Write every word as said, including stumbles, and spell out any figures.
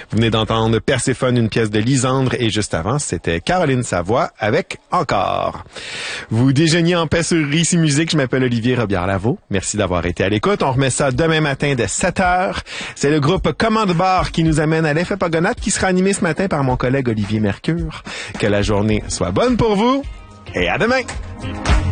Vous venez d'entendre Perséphone, une pièce de Lisandre, et juste avant, c'était Caroline Savoie avec Encore. Vous déjeuniez en paix sur Ici Musique. Je m'appelle Olivier Robillard-Lavaux. Merci d'avoir été à l'écoute. On remet ça demain matin dès sept heures. C'est le groupe Commande Bar qui nous amène à l'effet Pagonate qui sera animé ce matin par mon collègue Olivier Mercure. Que la journée soit bonne pour vous et à demain!